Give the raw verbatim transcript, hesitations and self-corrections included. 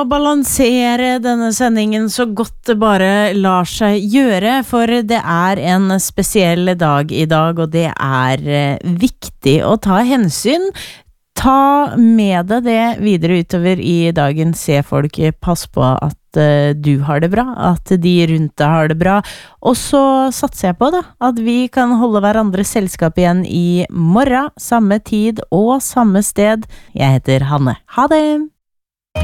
Å balansere denne sendingen så godt det bare lar seg gjøre, for det er en spesiell dag I dag, og det er viktig å ta hensyn. Ta med deg det videre utover I dagen, se folk, pass på at du har det bra, at de rundt deg har det bra, og så satser jeg på da, at vi kan holde hverandre selskap igjen I morgen, samme tid og samme sted. Jeg heter Hanne. Ha det!